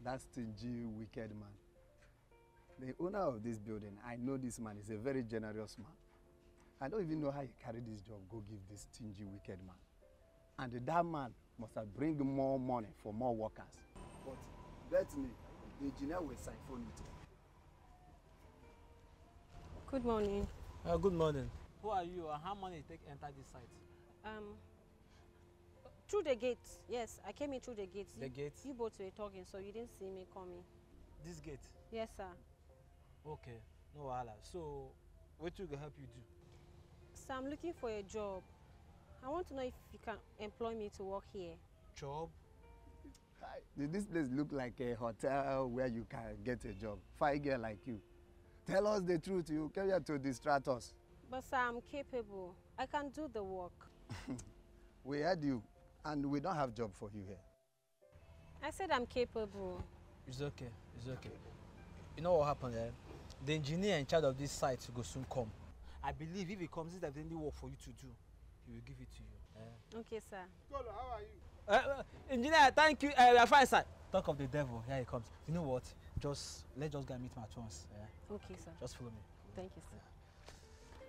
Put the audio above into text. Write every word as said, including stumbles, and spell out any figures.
that stingy, wicked man. The owner of this building, I know this man is a very generous man. I don't even know how he carried this job, go give this stingy, wicked man. And that man must have bring more money for more workers. But bet me, the engineer will siphon it. Good morning. Uh, good morning. Who are you and how money you take enter this site? Um, through the gate. Yes, I came in through the gate. The you, gate? You both were talking, so you didn't see me coming. This gate? Yes, sir. Okay, no wahala. So, what will help you do? So I'm looking for a job. I want to know if you can employ me to work here. Job? Hi. This place look like a hotel where you can get a job. Fine girl like you. Tell us the truth, you came here to distract us. But sir, I'm capable. I can do the work. We heard you, and we don't have job for you here. I said I'm capable. It's okay, it's okay. You know what happened there? The engineer in charge of this site will soon come. I believe if he comes, if there's any work for you to do, he will give it to you. Eh? Okay, sir. Kolo, how are you? Uh, uh, engineer, thank you. Uh, we are fine, sir. Talk of the devil. Here he comes. You know what? Just let's just go and meet him at once. Yeah? Okay, sir. Just follow me. Thank you, sir. Yeah.